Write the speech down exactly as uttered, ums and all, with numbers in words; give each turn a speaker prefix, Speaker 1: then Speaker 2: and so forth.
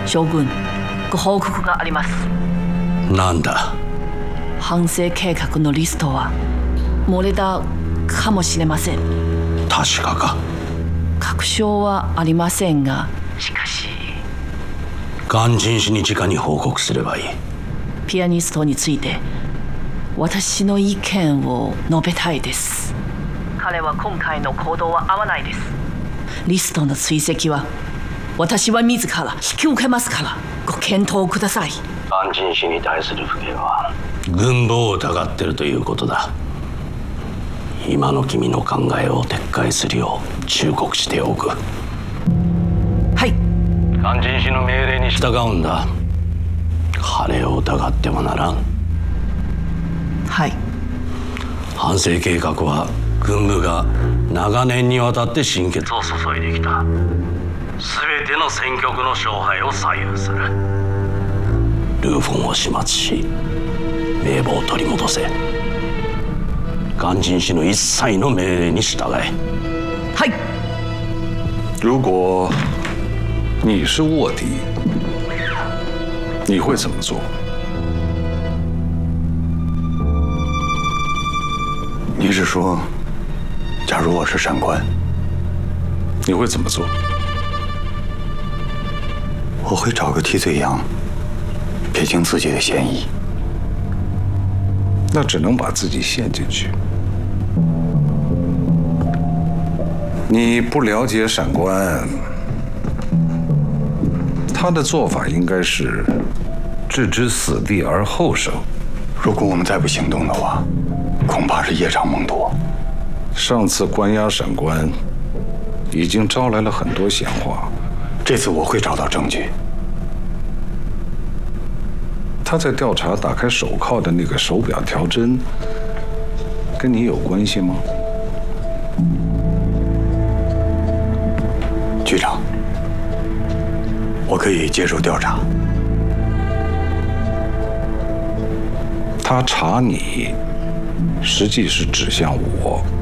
Speaker 1: 将軍、ご報告があります。
Speaker 2: なんだ。
Speaker 1: 反省計画のリストは漏れたかもしれません。
Speaker 2: 確かか。
Speaker 1: 確証はありませんが、しかし
Speaker 2: 鑑真氏に直に報告すればいい。
Speaker 1: ピアニストについて私の意見を述べたいです。彼は今回の行動は合わないです。リストの追跡は私は自ら引き受けますから、ご検討ください。
Speaker 2: 鑑真氏に対する不敬は軍部を疑ってるということだ。今の君の考えを撤回するよう忠告しておく。
Speaker 1: はい。
Speaker 2: 鑑真氏の命令に従うんだ。彼を疑ってはならん。
Speaker 1: はい。
Speaker 2: 反省計画は軍部が長年にわたって心血を注いできた全ての戦局の勝敗を左右する。ルーフォンを始末し名簿を取り戻せ。鑑真氏の一切の命令に従え。
Speaker 1: はい。
Speaker 3: 如果你是卧底，你会怎么做？
Speaker 4: 你是说，假如我是闪官，
Speaker 3: 你会怎么做？
Speaker 4: 我会找个替罪羊，撇清自己的嫌疑。
Speaker 3: 那只能把自己陷进去。你不了解闪官，他的做法应该是置之死地而后生。
Speaker 4: 如果我们再不行动的话，恐怕是夜长梦多。
Speaker 3: 上次关押闪官已经招来了很多闲话，
Speaker 4: 这次我会找到证据。
Speaker 3: 他在调查打开手铐的那个手表调针，跟你有关系吗？
Speaker 4: 局长，我可以接受调查。
Speaker 3: 他查你，实际是指向我。